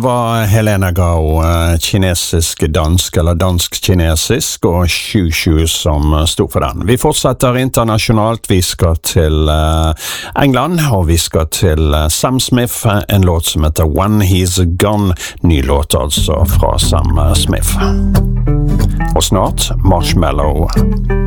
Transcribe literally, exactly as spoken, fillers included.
var Helena Gao, kinesisk-dansk eller dansk-kinesisk, og Shu Shu som stod for den. Vi fortsetter internasjonalt, vi skal til England, og vi skal til Sam Smith, en låt som heter When He's Gone, ny låt altså fra Sam Smith. Og snart Marshmallow.